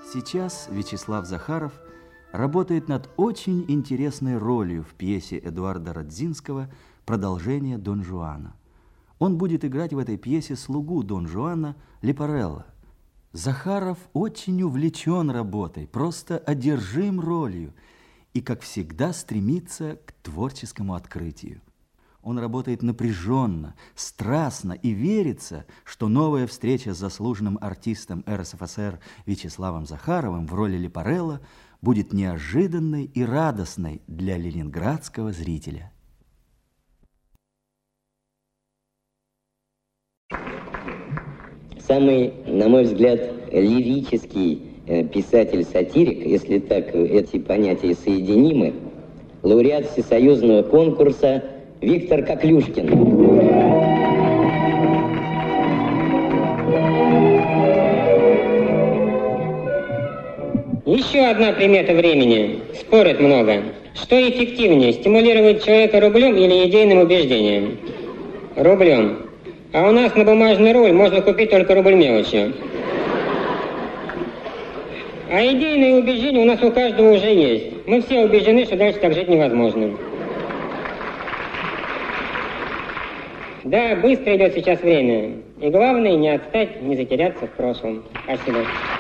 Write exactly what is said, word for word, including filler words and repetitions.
Сейчас Вячеслав Захаров работает над очень интересной ролью в пьесе Эдуарда Радзинского «Продолжение Дон Жуана». Он будет играть в этой пьесе слугу Дон Жуана Лепарелло. Захаров очень увлечен работой, просто одержим ролью и, как всегда, стремится к творческому открытию. Он работает напряженно, страстно и верится, что новая встреча с заслуженным артистом эр эс эф эс эр Вячеславом Захаровым в роли Лепарелло будет неожиданной и радостной для ленинградского зрителя. Самый, на мой взгляд, лирический писатель-сатирик, если так эти понятия соединимы, лауреат всесоюзного конкурса Виктор Коклюшкин. Еще одна примета времени. Спорят много. Что эффективнее, стимулировать человека рублем или идейным убеждением? Рублем. А у нас на бумажный рубль можно купить только рубль мелочью. А идейные убеждения у нас у каждого уже есть. Мы все убеждены, что дальше так жить невозможно. Да, быстро идет сейчас время. И главное, не отстать, не затеряться в прошлом. Спасибо.